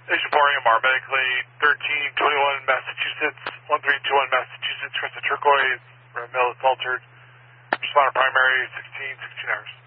Station pouring in Medically, 1321 Massachusetts, 1321 Massachusetts, Crest of Turquoise, Red Mill is altered. Responder primary, 16 hours.